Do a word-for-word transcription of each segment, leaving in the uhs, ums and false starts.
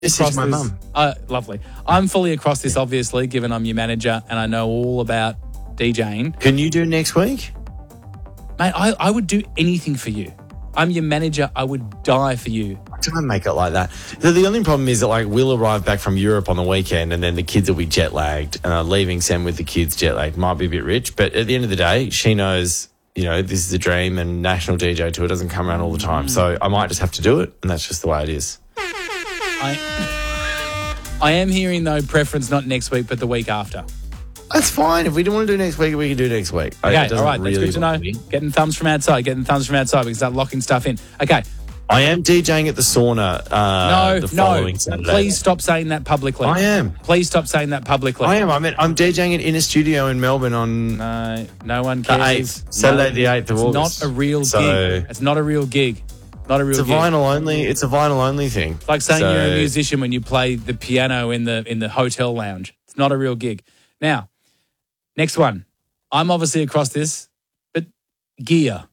This across is my this. mum. Uh, lovely. I'm fully across this, obviously, given I'm your manager and I know all about DJing. Can you do next week? Mate, I, I would do anything for you. I'm your manager. I would die for you. Don't make it like that. The, the only problem is that like we'll arrive back from Europe on the weekend and then the kids will be jet lagged. And uh, leaving Sam with the kids jet lagged might be a bit rich, but at the end of the day, she knows, you know, this is a dream and national D J tour doesn't come around all the time. So I might just have to do it, and that's just the way it is. I, I am hearing though preference not next week but the week after. That's fine. If we don't want to do next week, we can do next week. Okay, It all right. really That's good to know. bother me. Getting thumbs from outside. Getting thumbs from outside. We can start locking stuff in. Okay. I am DJing at the sauna uh, No, the following no. Saturday. Please stop saying that publicly. I am. Please stop saying that publicly. I am. I'm, at, I'm DJing it in a studio in Melbourne on No, no one the cares. eighth, Saturday No, the eighth of it's August. not a real So- gig. It's not a real gig. Not a real It's a gig. vinyl only. It's a vinyl only thing. It's like saying So- you're a musician when you play the piano in the in the hotel lounge. It's not a real gig. Now, next one. I'm obviously across this, but gear.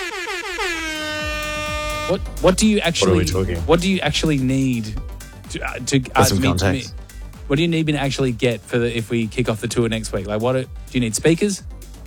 What what do you actually we talking? What do you actually need to uh, to For some me- context. me- What do you need me to actually get for the if we kick off the tour next week? Like what do, do you need speakers?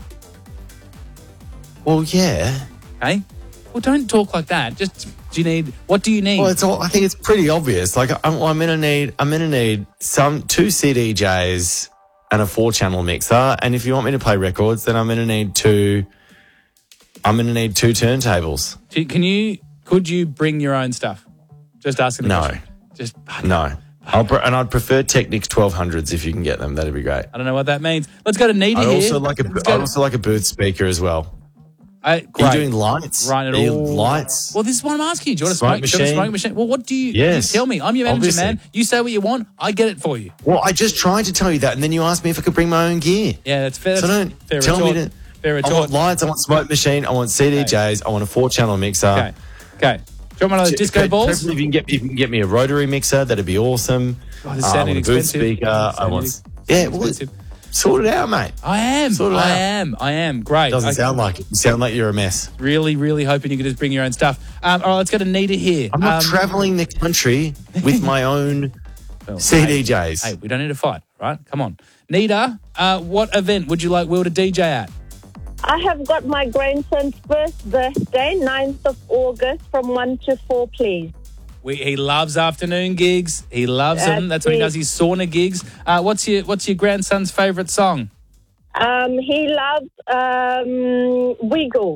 Well, yeah. Hey? Well, don't talk like that. Just do you need what do you need? Well, it's all. I think it's pretty obvious. Like, I'm, I'm gonna need. I'm gonna need some two C D Js and a four-channel mixer. And if you want me to play records, then I'm gonna need two. I'm gonna need two turntables. Do- Can you could you bring your own stuff? Just asking. a No. question. Just No, I'll pre- and I'd prefer Technics twelve hundreds if you can get them. That'd be great. I don't know what that means. Let's go to Nita I'd here. also like a. Let's I'd go- also like a booth speaker as well. I, Are great. you doing lights? Right at Are you all. lights? Well, this is what I'm asking you. Do you want a Smoke smoke, do you want a machine? smoke machine? Well, what do you, Yes. you tell me? I'm your manager, Obviously. man. You say what you want, I get it for you. Well, I just tried to tell you that, and then you asked me if I could bring my own gear. Yeah, that's fair. So That's don't fair tell retort. me to. Fair I retort. want lights. I want smoke machine. I want C D Js. I want a four-channel mixer. Okay. Okay. Do you want one of those disco Pre- balls? Preferably if you can get if you can get me a rotary mixer, that'd be awesome. Oh, this Uh, I sounded want a booth expensive. speaker. I Sounded want. ex- Yeah, well, expensive. sort it out, mate. I am. Sort it I out. am. I am. Great. Doesn't I sound like it. You sound like you're a mess. really, really hoping you could just bring your own stuff. Um, all right, let's go to Nita here. I'm not Um, traveling the country with my own well, C D Hey, Js. hey, we don't need to fight, right? Come on. Nita, uh, what event would you like Will to D J at? I have got my grandson's first birthday, ninth of August, from one to four, please. We, he loves afternoon gigs. He loves them. That's That's when he it. does his sauna gigs. Uh, what's your What's your grandson's favourite song? Um, he loves um, Wiggles.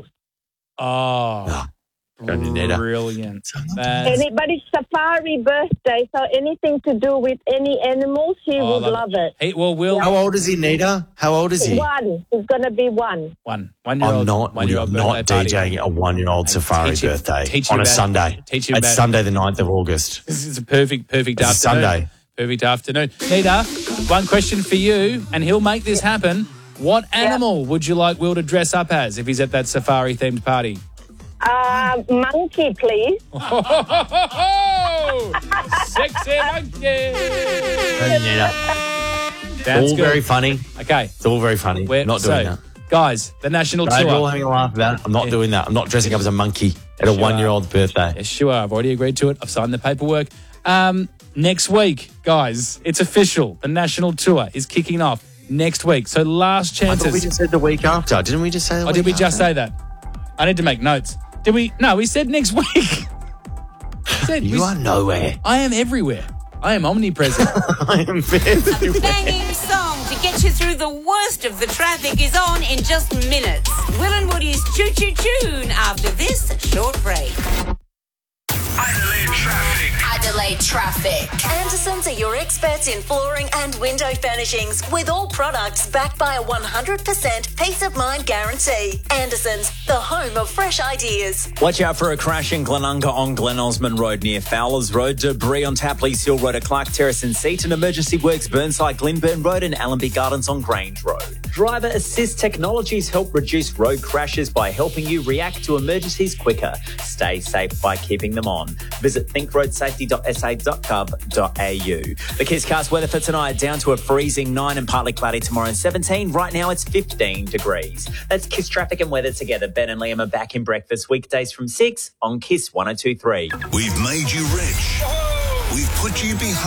Oh, Don't you need a- brilliant. That's, Any, but it's Safari birthday, so anything to do with any animals, he Oh, I would love love it. he, well, Will, How old is he, Nita? How old is he? One. He's going to be one. one. One year I'm old. not. One We year are old not DJing a one-year-old safari teach him- birthday teach him on a about it. Sunday. Teach him It's about it. Sunday, the ninth of August. This is a perfect, perfect It's a afternoon. Sunday. Perfect afternoon. Nita, one question for you, and he'll make this happen. What animal would you like Will to dress up as if he's at that safari-themed party? Uh, monkey, please. Oh, sexy monkey. That's all good. very funny. Okay. It's all very funny. We're, not doing so, that. Guys, the national Right, we're all tour. having a laugh about it. I'm not Yeah. doing that. I'm not dressing up as a monkey at a Sure. one-year-old's birthday. Yes, you are. I've already agreed to it. I've signed the paperwork. Um, next week, guys, it's official. The national tour is kicking off next week. So last I thought we chances. just said the week after. Didn't we just say the Oh, week did we just after? say that? I need to make notes. Did we? No, we said next week. Said, we- You are nowhere. I am everywhere. I am omnipresent. I am everywhere. Banging song to get you through the worst of the traffic is on in just minutes. Will and Woody's Choo Choo Tune after this short break. Adelaide traffic. Adelaide Traffic. Andersons are your experts in flooring and window furnishings with all products backed by a one hundred percent peace of mind guarantee. Andersons, the home of fresh ideas. Watch out for a crash in Glenunga on Glen Osmond Road near Fowlers Road. Debris on Tapley's Hill Road at Clark Terrace and Seaton. Emergency works Burnside Glenburn Road and Allenby Gardens on Grange Road. Driver assist technologies help reduce road crashes by helping you react to emergencies quicker. Stay safe by keeping them on. Visit think road safety dot s a dot gov dot a u. The Kisscast weather for tonight down to a freezing nine and partly cloudy tomorrow and seventeen. Right now it's fifteen degrees. That's Kiss traffic and weather together. Ben and Liam are back in breakfast weekdays from six on Kiss one oh two three. We've made you rich. We've put would you be